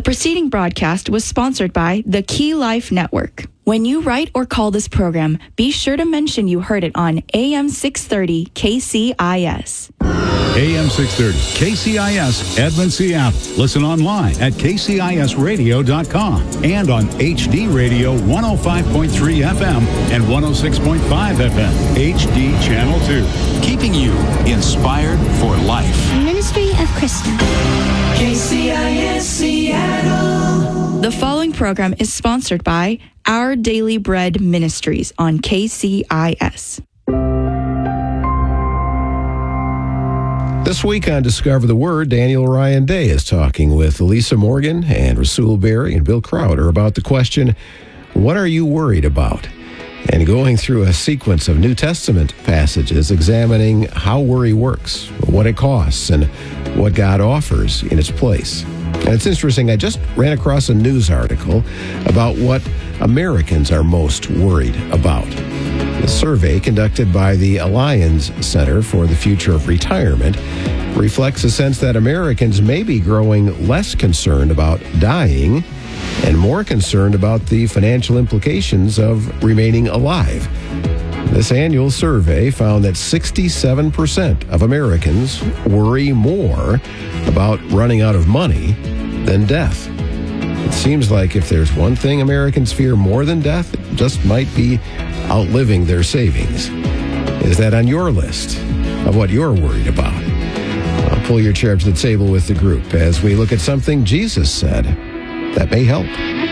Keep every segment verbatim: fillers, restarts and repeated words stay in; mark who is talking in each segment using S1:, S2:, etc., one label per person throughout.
S1: preceding broadcast was sponsored by the Key Life Network. When you write or call this program, be sure to mention you heard it on A M six thirty K C I S.
S2: A M six thirty K C I S, Edmond, Seattle. Listen online at k c i s radio dot com and on H D Radio one oh five point three F M and one oh six point five F M, H D Channel two. Keeping you inspired for life.
S3: Ministry of Christian.
S4: K C I S Seattle.
S1: The following program is sponsored by Our Daily Bread Ministries on K C I S.
S5: This week on Discover the Word, Daniel Ryan Day is talking with Elisa Morgan and Rasul Berry and Bill Crowder about the question, what are you worried about? And going through a sequence of New Testament passages examining how worry works, what it costs, and what God offers in its place. And it's interesting, I just ran across a news article about what Americans are most worried about. A survey conducted by the Alliance Center for the Future of Retirement reflects a sense that Americans may be growing less concerned about dying and more concerned about the financial implications of remaining alive. This annual survey found that sixty-seven percent of Americans worry more about running out of money than death. It seems like if there's one thing Americans fear more than death, it just might be outliving their savings. Is that on your list of what you're worried about? I'll pull your chair up to the table with the group as we look at something Jesus said that may help.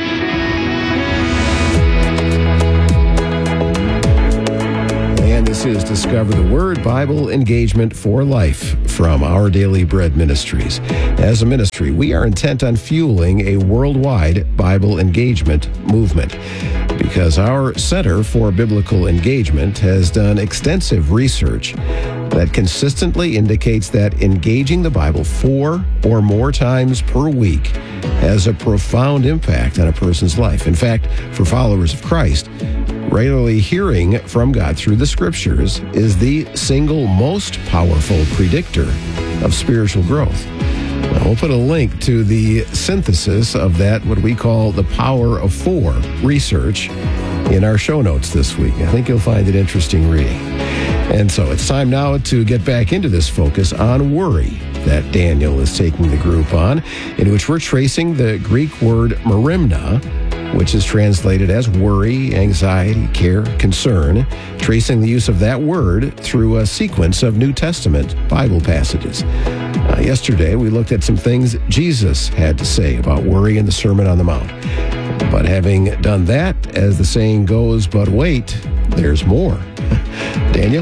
S5: And this is Discover the Word Bible Engagement for Life from Our Daily Bread Ministries. As a ministry, we are intent on fueling a worldwide Bible engagement movement because our Center for Biblical Engagement has done extensive research that consistently indicates that engaging the Bible four or more times per week has a profound impact on a person's life. In fact, for followers of Christ, regularly hearing from God through the Scriptures is the single most powerful predictor of spiritual growth. Now, we'll put a link to the synthesis of that, what we call the Power of Four research, in our show notes this week. I think you'll find it interesting reading. And so it's time now to get back into this focus on worry that Daniel is taking the group on, in which we're tracing the Greek word merimna, which is translated as worry, anxiety, care, concern, tracing the use of that word through a sequence of New Testament Bible passages. Uh, yesterday, we looked at some things Jesus had to say about worry in the Sermon on the Mount. But having done that, as the saying goes, but wait, there's more. Daniel?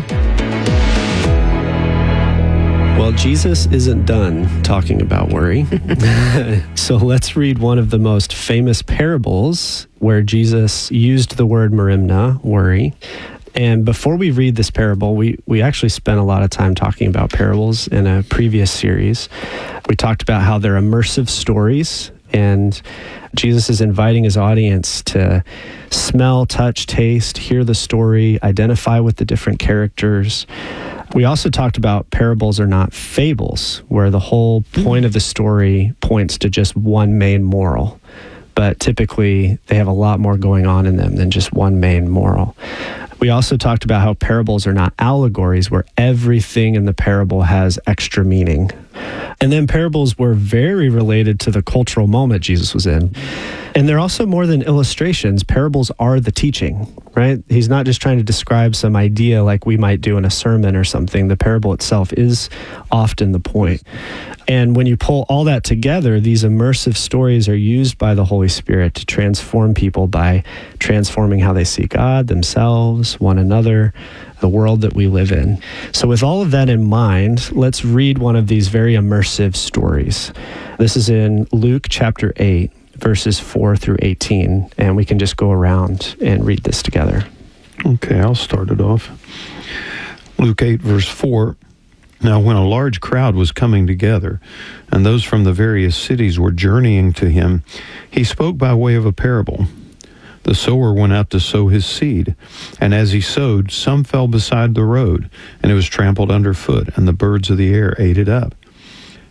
S6: Well, Jesus isn't done talking about worry. So let's read one of the most famous parables where Jesus used the word merimna, worry. And before we read this parable, we, we actually spent a lot of time talking about parables in a previous series. We talked about how they're immersive stories, and Jesus is inviting his audience to smell, touch, taste, hear the story, identify with the different characters. We also talked about parables are not fables, where the whole point of the story points to just one main moral. But typically, they have a lot more going on in them than just one main moral. We also talked about how parables are not allegories, where everything in the parable has extra meaning. And then parables were very related to the cultural moment Jesus was in. And they're also more than illustrations. Parables are the teaching, right? He's not just trying to describe some idea like we might do in a sermon or something. The parable itself is often the point. And when you pull all that together, these immersive stories are used by the Holy Spirit to transform people by transforming how they see God, themselves, one another, the world that we live in. So with all of that in mind, let's read one of these very immersive stories. This is in Luke chapter eight, verses four through eighteen, and we can just go around and read this together.
S7: Okay, I'll start it off. Luke eight, verse four. Now when a large crowd was coming together, and those from the various cities were journeying to him, he spoke by way of a parable. The sower went out to sow his seed, and as he sowed, some fell beside the road, and it was trampled underfoot, and the birds of the air ate it up.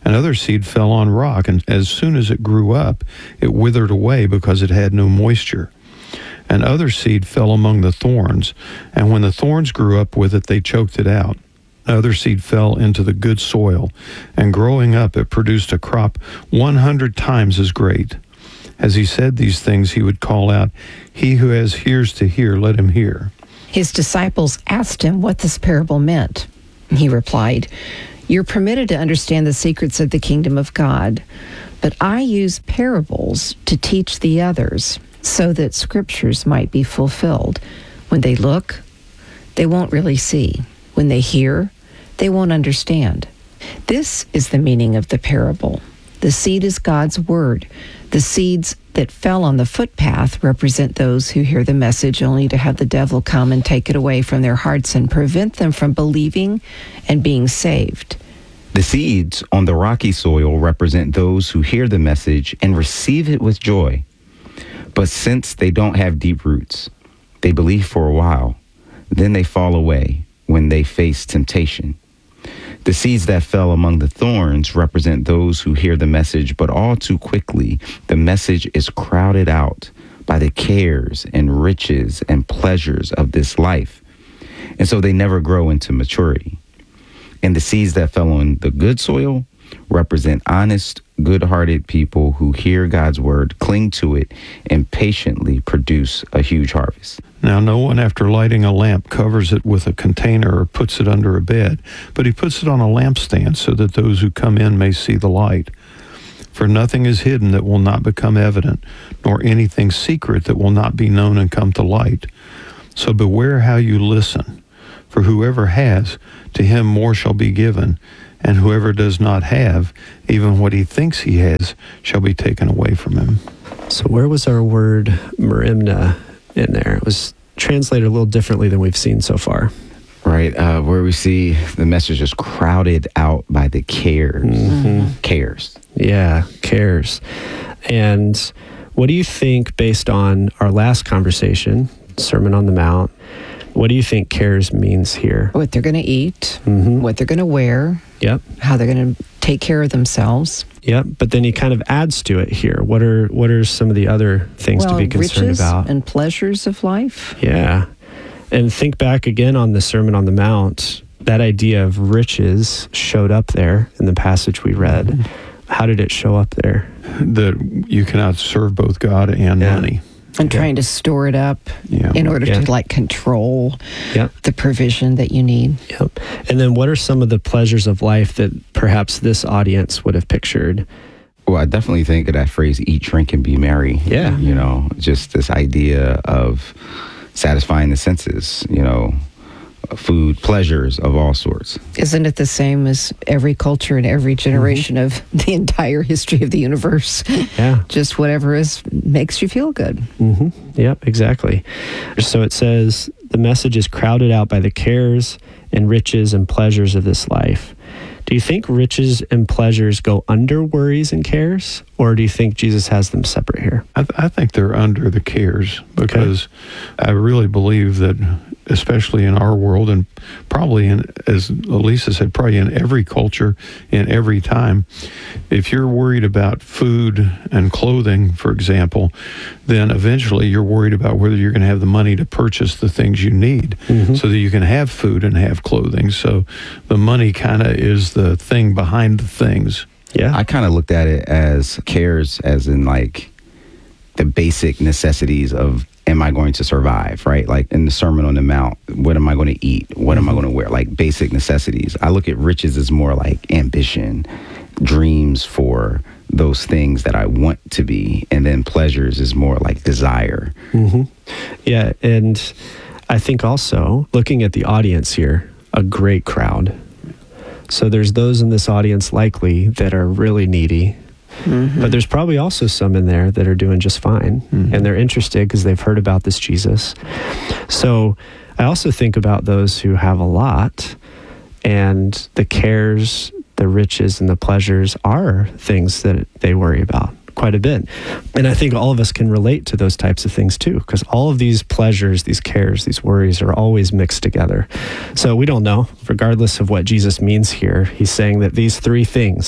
S7: And other seed fell on rock, and as soon as it grew up, it withered away because it had no moisture. And other seed fell among the thorns, and when the thorns grew up with it, they choked it out. Other seed fell into the good soil, and growing up, it produced a crop one hundred times as great. As he said these things, he would call out, "He who has ears to hear, let him hear."
S3: His disciples asked him what this parable meant. He replied, "You're permitted to understand the secrets of the kingdom of God, but I use parables to teach the others so that scriptures might be fulfilled. When they look, they won't really see. When they hear, they won't understand." This is the meaning of the parable. The seed is God's word. The seeds that fell on the footpath represent those who hear the message only to have the devil come and take it away from their hearts and prevent them from believing and being saved.
S8: The seeds on the rocky soil represent those who hear the message and receive it with joy. But since they don't have deep roots, they believe for a while, then they fall away when they face temptation. The seeds that fell among the thorns represent those who hear the message, but all too quickly, the message is crowded out by the cares and riches and pleasures of this life. And so they never grow into maturity. And the seeds that fell on the good soil represent honest, good-hearted people who hear God's word, cling to it, and patiently produce a huge harvest.
S7: Now, no one after lighting a lamp covers it with a container or puts it under a bed, but he puts it on a lampstand so that those who come in may see the light. For nothing is hidden that will not become evident, nor anything secret that will not be known and come to light. So beware how you listen, for whoever has, to him more shall be given, and whoever does not have, even what he thinks he has, shall be taken away from him.
S6: So where was our word merimna in there? It was translated a little differently than we've seen so far.
S8: Right, uh, where we see the message is crowded out by the cares. Mm-hmm. Cares.
S6: Yeah, cares. And what do you think, based on our last conversation, Sermon on the Mount, what do you think cares means here?
S3: What they're going to eat,
S6: mm-hmm.
S3: what they're going to wear,
S6: yep.
S3: how they're going to take care of themselves.
S6: Yep, but then he kind of adds to it here. What are what are some of the other things
S3: well,
S6: to be concerned
S3: riches
S6: about?
S3: And pleasures of life.
S6: Yeah. And think back again on the Sermon on the Mount. That idea of riches showed up there in the passage we read. Mm-hmm. How did it show up there?
S7: That you cannot serve both God and
S6: yeah.
S7: money.
S3: And trying to store it up
S7: yeah.
S3: in order
S6: yeah.
S3: to like control
S6: yep.
S3: the provision that you need.
S6: Yep. And then what are some of the pleasures of life that perhaps this audience would have pictured?
S8: Well, I definitely think of that phrase, eat, drink, and be merry.
S6: Yeah.
S8: You know, just this idea of satisfying the senses, you know, food, pleasures of all sorts.
S3: Isn't it the same as every culture and every generation mm-hmm. of the entire history of the universe?
S6: Yeah.
S3: Just whatever is makes you feel good.
S6: Mm-hmm. Yep, exactly. So it says, the message is crowded out by the cares and riches and pleasures of this life. Do you think riches and pleasures go under worries and cares, or do you think Jesus has them separate here?
S7: I, th- I think they're under the cares, because okay. I really believe that, especially in our world, and probably in, as Elisa said, probably in every culture, in every time, if you're worried about food and clothing, for example, then eventually you're worried about whether you're going to have the money to purchase the things you need mm-hmm. so that you can have food and have clothing. So the money kind of is the thing behind the things.
S6: Yeah.
S8: I kind of looked at it as cares, as in like the basic necessities of, am I going to survive, right? Like in the Sermon on the Mount, what am I going to eat? What mm-hmm. am I going to wear? Like basic necessities. I look at riches as more like ambition, dreams for those things that I want to be. And then pleasures is more like desire.
S6: Mm-hmm. Yeah. And I think also, looking at the audience here, a great crowd. So there's those in this audience likely that are really needy. Mm-hmm. But there's probably also some in there that are doing just fine. Mm-hmm. And they're interested because they've heard about this Jesus. So I also think about those who have a lot, and the cares, the riches, and the pleasures are things that they worry about quite a bit. And I think all of us can relate to those types of things too, because all of these pleasures, these cares, these worries are always mixed together. So we don't know, regardless of what Jesus means here, he's saying that these three things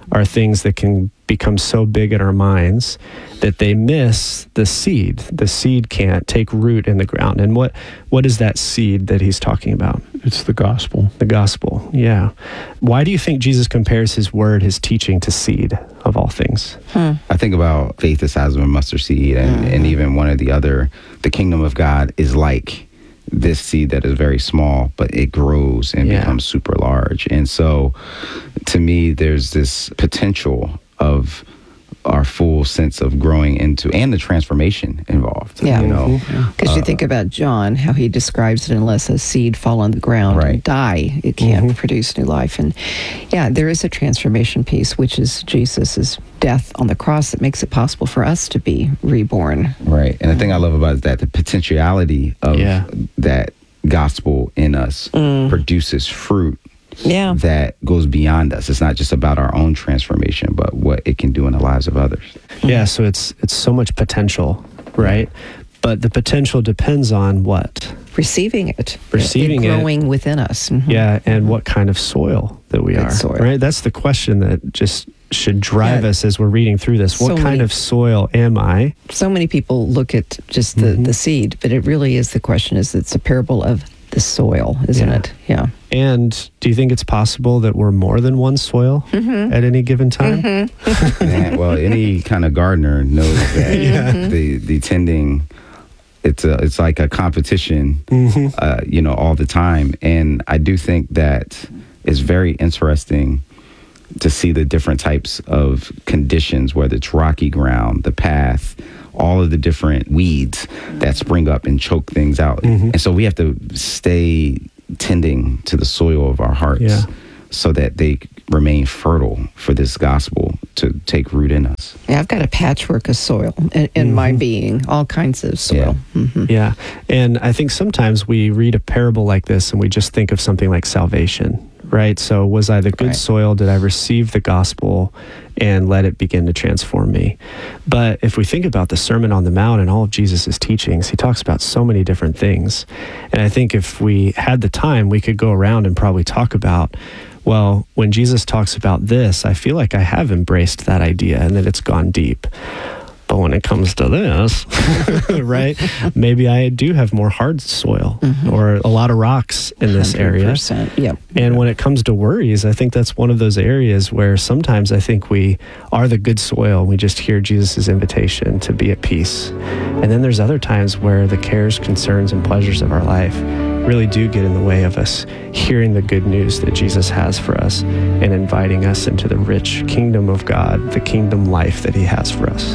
S6: are things that can become so big in our minds that they miss the seed. The seed can't take root in the ground. And what what is that seed that he's talking about?
S7: It's the gospel.
S6: The gospel, yeah. Why do you think Jesus compares his word, his teaching, to seed of all things?
S8: Hmm. I think about faith the size of a mustard seed, and, mm. and even one or the other. The kingdom of God is like this seed that is very small, but it grows and yeah. becomes super large. And so, to me, there's this potential of our full sense of growing into, and the transformation involved.
S3: Yeah.
S8: You know,
S3: because uh, you think about John, how he describes it, unless a seed fall on the ground right. and die, it can't mm-hmm. produce new life. And yeah, there is a transformation piece, which is Jesus's death on the cross that makes it possible for us to be reborn.
S8: Right. And the thing I love about it is that the potentiality of yeah. that gospel in us mm. produces fruit yeah. that goes beyond us. It's not just about our own transformation, but what it can do in the lives of others.
S6: Yeah, so it's it's so much potential, right? But the potential depends on what?
S3: Receiving it.
S6: Receiving
S3: it.
S6: it.
S3: Growing within us. Mm-hmm.
S6: Yeah, and what kind of soil that we
S3: Good
S6: are.
S3: Soil.
S6: Right? That's the question that just should drive yeah. us as we're reading through this. What so kind many, of soil am I?
S3: So many people look at just the, mm-hmm. the seed, but it really is, the question is, it's a parable of the soil, isn't
S6: yeah.
S3: it? Yeah.
S6: And do you think it's possible that we're more than one soil mm-hmm. at any given time?
S3: Mm-hmm.
S8: Man, well, any kind of gardener knows that yeah. the the tending, it's a, it's like a competition, mm-hmm. uh, you know, all the time. And I do think that it's very interesting to see the different types of conditions, whether it's rocky ground, the path, all of the different weeds that spring up and choke things out. Mm-hmm. And so we have to stay tending to the soil of our hearts yeah. so that they remain fertile for this gospel to take root in us.
S3: Yeah, I've got a patchwork of soil in, in mm-hmm. my being, all kinds of soil.
S6: Yeah. Mm-hmm. yeah. And I think sometimes we read a parable like this and we just think of something like salvation. Right? So was I the good right. soil? Did I receive the gospel and let it begin to transform me? But if we think about the Sermon on the Mount and all of Jesus' teachings, he talks about so many different things. And I think if we had the time, we could go around and probably talk about, well, when Jesus talks about this, I feel like I have embraced that idea and that it's gone deep. But when it comes to this, right, maybe I do have more hard soil mm-hmm. or a lot of rocks in this area.
S3: one hundred percent. Yep.
S6: And
S3: yep.
S6: when it comes to worries, I think that's one of those areas where sometimes I think we are the good soil. We just hear Jesus' invitation to be at peace. And then there's other times where the cares, concerns, and pleasures of our life really do get in the way of us hearing the good news that Jesus has for us and inviting us into the rich kingdom of God, the kingdom life that he has for us.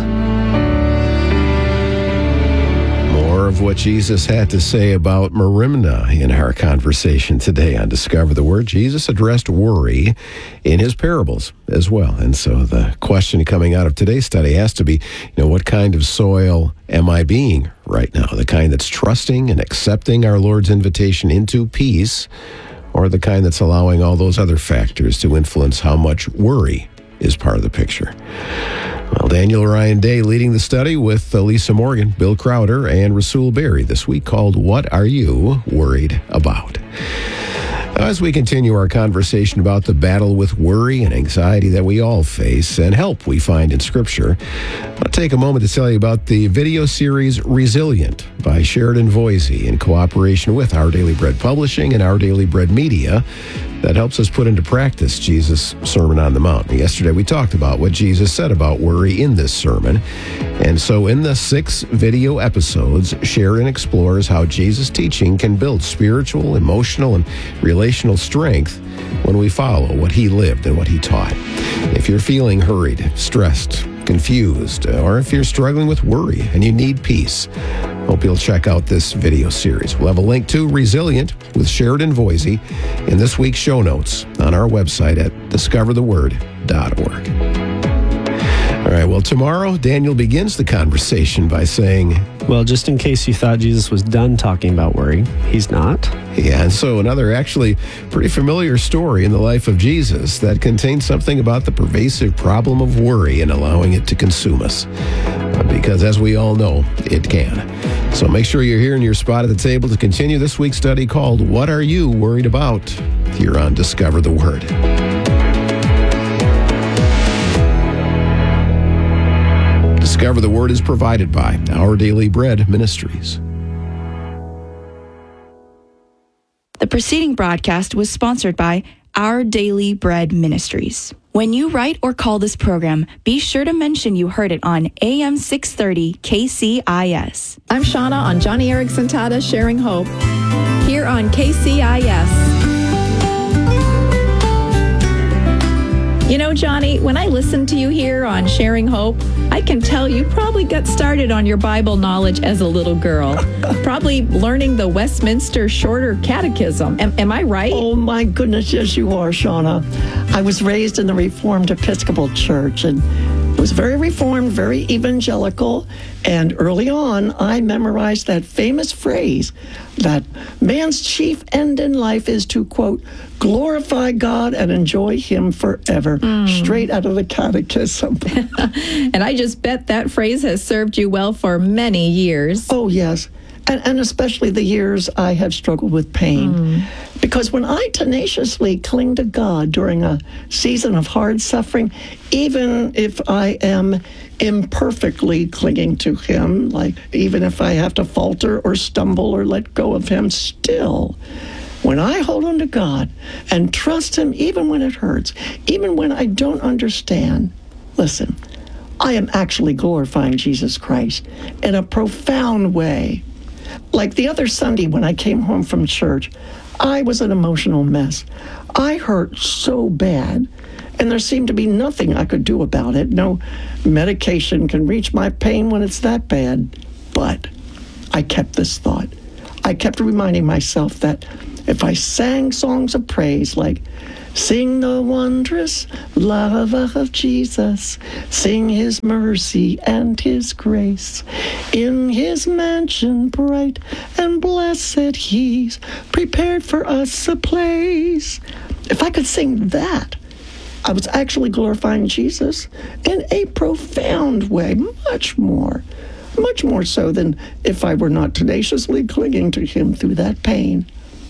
S5: More of what Jesus had to say about Merimna in our conversation today on Discover the Word. Jesus addressed worry in his parables as well. And so the question coming out of today's study has to be, you know, what kind of soil am I being right now? The kind that's trusting and accepting our Lord's invitation into peace, or the kind that's allowing all those other factors to influence how much worry is part of the picture? Well, Daniel Ryan Day leading the study with uh, Lisa Morgan, Bill Crowder, and Rasul Berry this week, called What Are You Worried About? As we continue our conversation about the battle with worry and anxiety that we all face and help we find in Scripture, I'll take a moment to tell you about the video series Resilient by Sheridan Voisey in cooperation with Our Daily Bread Publishing and Our Daily Bread Media that helps us put into practice Jesus' Sermon on the Mount. Yesterday we talked about what Jesus said about worry in this sermon. And so in the six video episodes, Sheridan explores how Jesus' teaching can build spiritual, emotional, and relational strength when we follow what he lived and what he taught. If you're feeling hurried, stressed, confused, or if you're struggling with worry and you need peace, hope you'll check out this video series. We'll have a link to Resilient with Sheridan Voisey in this week's show notes on our website at discover the word dot org. All right, well, tomorrow, Daniel begins the conversation by saying,
S6: well, just in case you thought Jesus was done talking about worry, he's not.
S5: Yeah, and so another actually pretty familiar story in the life of Jesus that contains something about the pervasive problem of worry and allowing it to consume us. Because as we all know, it can. So make sure you're here in your spot at the table to continue this week's study called What Are You Worried About? Here on Discover the Word. Discover the Word is provided by Our Daily Bread Ministries.
S1: The preceding broadcast was sponsored by Our Daily Bread Ministries. When you write or call this program, be sure to mention you heard it on A M six thirty K C I S.
S9: I'm Shauna on Johnny Erickson Tata Sharing Hope here on K C I S. You know, Johnny, when I listen to you here on Sharing Hope, I can tell you probably got started on your Bible knowledge as a little girl. Probably learning the Westminster Shorter Catechism. Am, am I right?
S10: Oh, my goodness, yes, you are, Shauna. I was raised in the Reformed Episcopal Church, and it was very Reformed, very evangelical. And early on, I memorized that famous phrase that man's chief end in life is to, quote, glorify God and enjoy Him forever, mm. straight out of the catechism.
S9: And I just bet that phrase has served you well for many years.
S10: Oh, yes. And, and especially the years I have struggled with pain. Mm. Because when I tenaciously cling to God during a season of hard suffering, even if I am imperfectly clinging to Him, like even if I have to falter or stumble or let go of Him, still, when I hold on to God and trust Him even when it hurts, even when I don't understand, listen, I am actually glorifying Jesus Christ in a profound way. Like the other Sunday when I came home from church, I was an emotional mess. I hurt so bad, and there seemed to be nothing I could do about it. No medication can reach my pain when it's that bad. But I kept this thought. I kept reminding myself that if I sang songs of praise like, sing the wondrous love of Jesus, sing His mercy and His grace, in His mansion bright and blessed He's prepared for us a place. If I could sing that, I was actually glorifying Jesus in a profound way, much more, much more so than if I were not tenaciously clinging to Him through that pain.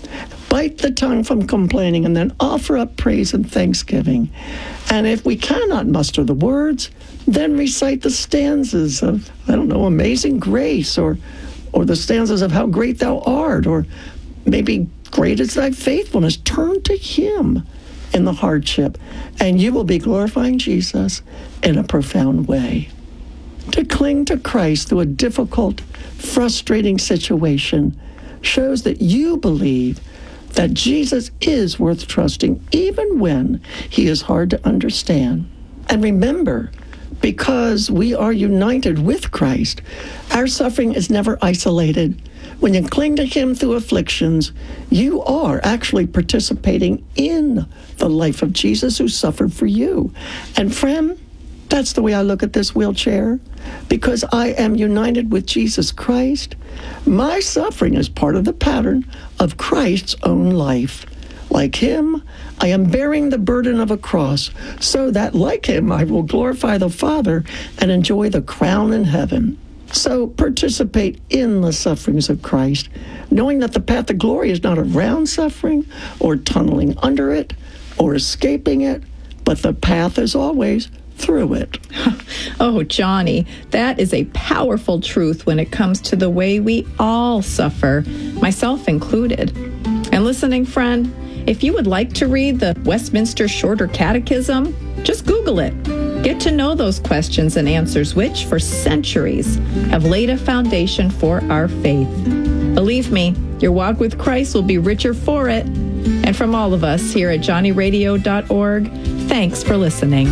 S10: Bite the tongue from complaining and then offer up praise and thanksgiving. And if we cannot muster the words, then recite the stanzas of, I don't know, Amazing Grace, or or the stanzas of How Great Thou Art, or maybe Great is Thy Faithfulness. Turn to Him in the hardship, and you will be glorifying Jesus in a profound way. To cling to Christ through a difficult, frustrating situation shows that you believe that Jesus is worth trusting even when He is hard to understand. And remember, because we are united with Christ, our suffering is never isolated. When you cling to Him through afflictions, you are actually participating in the life of Jesus who suffered for you. And friend, that's the way I look at this wheelchair. Because I am united with Jesus Christ, my suffering is part of the pattern of Christ's own life. Like Him, I am bearing the burden of a cross, so that, like Him, I will glorify the Father and enjoy the crown in heaven. So participate in the sufferings of Christ, knowing that the path of glory is not around suffering or tunneling under it or escaping it, but the path is always through it.
S9: Oh, Johnny, that is a powerful truth when it comes to the way we all suffer, myself included. And listening friend, if you would like to read the Westminster Shorter Catechism, just Google it. Get to know those questions and answers which, for centuries, have laid a foundation for our faith. Believe me, your walk with Christ will be richer for it. And from all of us here at johnny radio dot org, thanks for listening.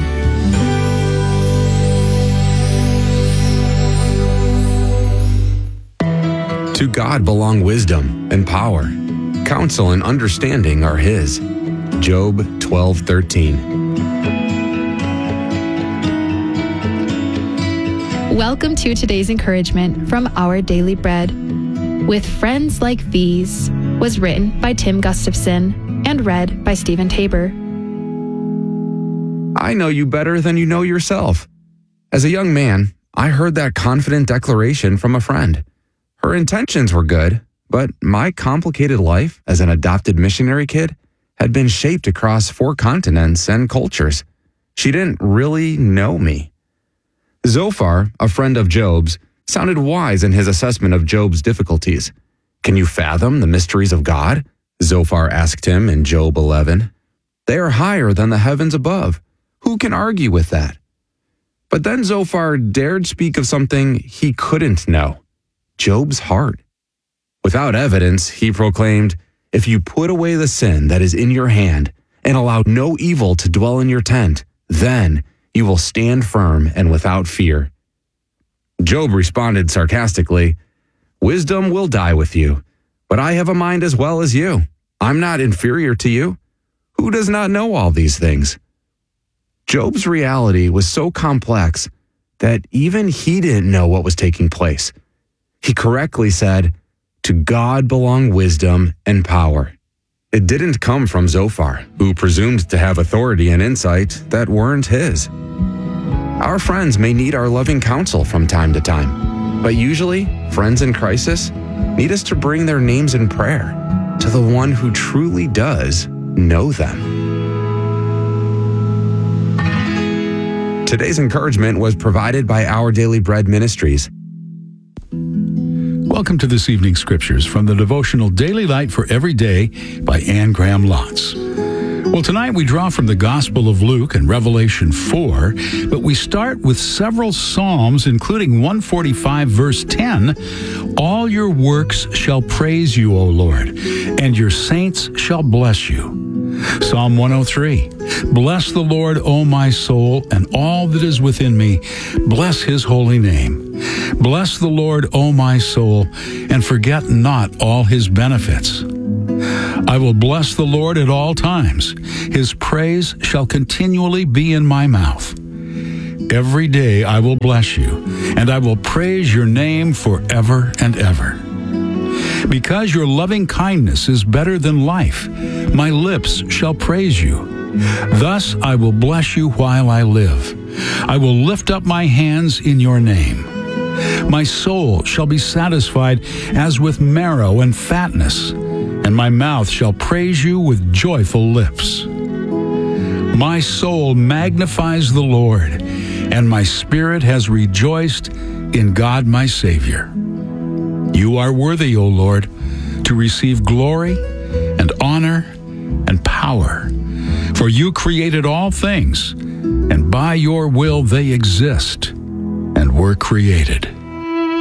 S11: To God belong wisdom and power. Counsel and understanding are His. Job twelve thirteen.
S12: Welcome to today's encouragement from Our Daily Bread. With Friends Like These was written by Tim Gustafson and read by Stephen Tabor.
S11: I know you better than you know yourself. As a young man, I heard that confident declaration from a friend. Her intentions were good, but my complicated life as an adopted missionary kid had been shaped across four continents and cultures. She didn't really know me. Zophar, a friend of Job's, sounded wise in his assessment of Job's difficulties. Can you fathom the mysteries of God? Zophar asked him in Job eleven. They are higher than the heavens above. Who can argue with that? But then Zophar dared speak of something he couldn't know, Job's heart. Without evidence, he proclaimed, if you put away the sin that is in your hand and allow no evil to dwell in your tent, then you will stand firm and without fear. Job responded sarcastically, wisdom will die with you, but I have a mind as well as you. I'm not inferior to you. Who does not know all these things? Job's reality was so complex that even he didn't know what was taking place. He correctly said, to God belong wisdom and power. It didn't come from Zophar, who presumed to have authority and insight that weren't his. Our friends may need our loving counsel from time to time, but usually, friends in crisis need us to bring their names in prayer to the one who truly does know them. Today's encouragement was provided by Our Daily Bread Ministries.
S2: Welcome to this evening's scriptures from the devotional Daily Light for Every Day by Anne Graham Lotz. Well, tonight we draw from the Gospel of Luke and Revelation four, but we start with several Psalms, including one forty-five, verse ten. All your works shall praise you, O Lord, and your saints shall bless you. Psalm one oh three. Bless the Lord, O my soul, and all that is within me. Bless his holy name. Bless the Lord, O my soul, and forget not all his benefits. I will bless the Lord at all times. His praise shall continually be in my mouth. Every day I will bless you, and I will praise your name forever and ever. Because your loving kindness is better than life, my lips shall praise you. Thus I will bless you while I live. I will lift up my hands in your name. My soul shall be satisfied as with marrow and fatness, and my mouth shall praise you with joyful lips. My soul magnifies the Lord, and my spirit has rejoiced in God my Savior. You are worthy, O Lord, to receive glory and honor and power, for you created all things, and by your will they exist and were created.